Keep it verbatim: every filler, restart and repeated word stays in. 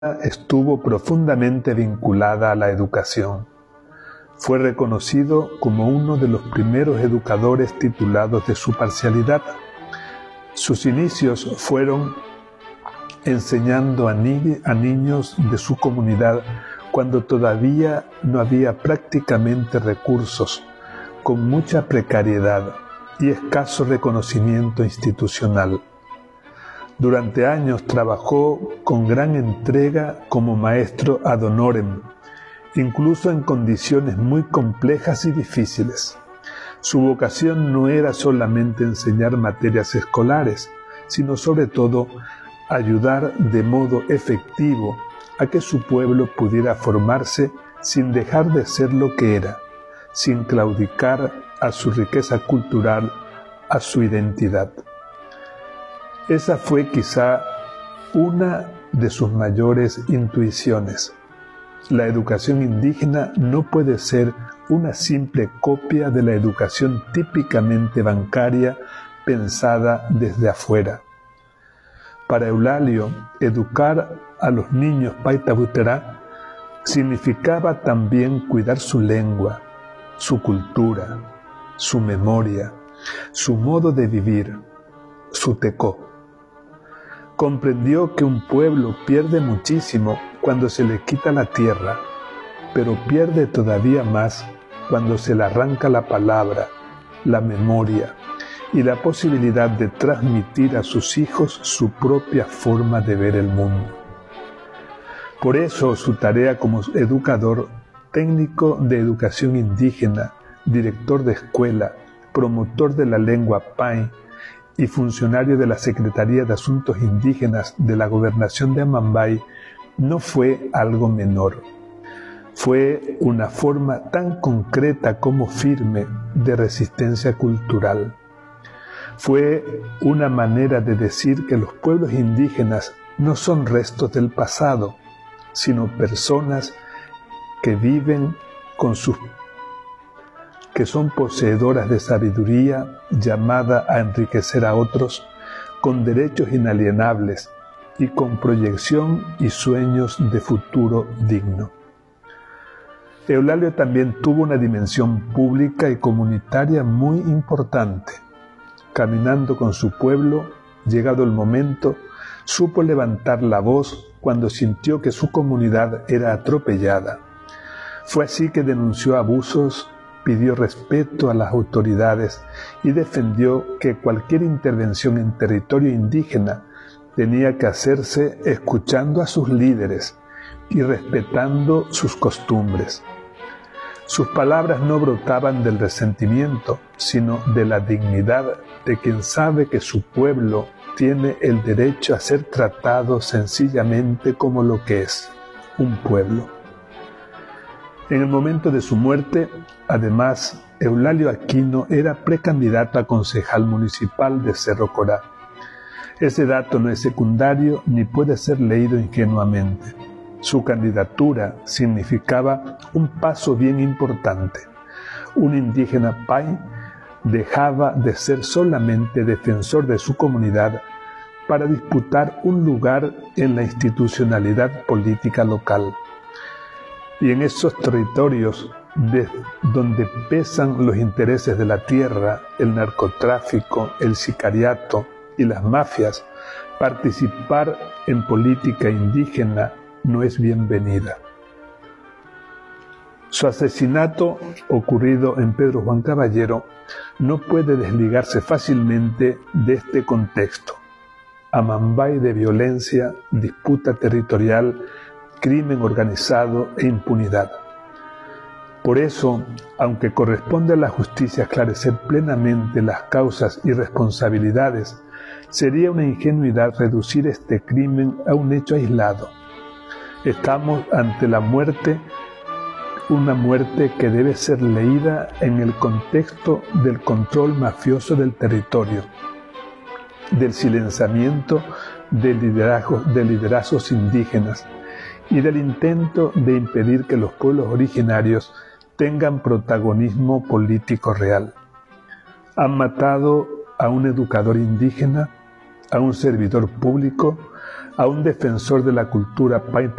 estuvo profundamente vinculada a la educación. Fue reconocido como uno de los primeros educadores titulados de su parcialidad. Sus inicios fueron enseñando a, ni a niños de su comunidad cuando todavía no había prácticamente recursos, con mucha precariedad y escaso reconocimiento institucional. Durante años trabajó con gran entrega como maestro ad honorem, incluso en condiciones muy complejas y difíciles. Su vocación no era solamente enseñar materias escolares, sino sobre todo ayudar de modo efectivo a que su pueblo pudiera formarse sin dejar de ser lo que era, sin claudicar a su riqueza cultural, a su identidad. Esa fue quizá una de sus mayores intuiciones. La educación indígena no puede ser una simple copia de la educación típicamente bancaria pensada desde afuera. Para Eulalio, educar a los niños Paitabuterá significaba también cuidar su lengua, su cultura, su memoria, su modo de vivir, su tecó. Comprendió que un pueblo pierde muchísimo cuando se le quita la tierra, pero pierde todavía más cuando se le arranca la palabra, la memoria y la posibilidad de transmitir a sus hijos su propia forma de ver el mundo. Por eso su tarea como educador, técnico de educación indígena, director de escuela, promotor de la lengua pai y funcionario de la Secretaría de Asuntos Indígenas de la Gobernación de Amambay, no fue algo menor. Fue una forma tan concreta como firme de resistencia cultural. Fue una manera de decir que los pueblos indígenas no son restos del pasado, sino personas que viven con sus que son poseedoras de sabiduría llamada a enriquecer a otros, con derechos inalienables y con proyección y sueños de futuro digno. Eulalio también tuvo una dimensión pública y comunitaria muy importante. Caminando con su pueblo, llegado el momento, supo levantar la voz cuando sintió que su comunidad era atropellada. Fue así que denunció abusos, pidió respeto a las autoridades y defendió que cualquier intervención en territorio indígena tenía que hacerse escuchando a sus líderes y respetando sus costumbres. Sus palabras no brotaban del resentimiento, sino de la dignidad de quien sabe que su pueblo tiene el derecho a ser tratado sencillamente como lo que es, un pueblo. En el momento de su muerte, además, Eulalio Aquino era precandidato a concejal municipal de Cerro Corá. Ese dato no es secundario ni puede ser leído ingenuamente. Su candidatura significaba un paso bien importante. Un indígena pai dejaba de ser solamente defensor de su comunidad para disputar un lugar en la institucionalidad política local. Y en esos territorios de donde pesan los intereses de la tierra, el narcotráfico, el sicariato y las mafias, participar en política indígena no es bienvenida. Su asesinato, ocurrido en Pedro Juan Caballero, no puede desligarse fácilmente de este contexto. Amambay de violencia, disputa territorial, crimen organizado e impunidad. Por eso, aunque corresponde a la justicia esclarecer plenamente las causas y responsabilidades, sería una ingenuidad reducir este crimen a un hecho aislado. Estamos ante la muerte, una muerte que debe ser leída en el contexto del control mafioso del territorio, del silenciamiento de liderazgos, de liderazgos indígenas y del intento de impedir que los pueblos originarios tengan protagonismo político real. Han matado a un educador indígena, a un servidor público, a un defensor de la cultura